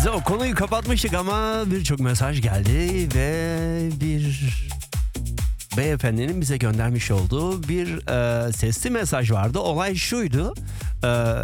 Biz de o konuyu kapatmıştık ama birçok mesaj geldi ve bir beyefendinin bize göndermiş olduğu bir sesli mesaj vardı. Olay şuydu.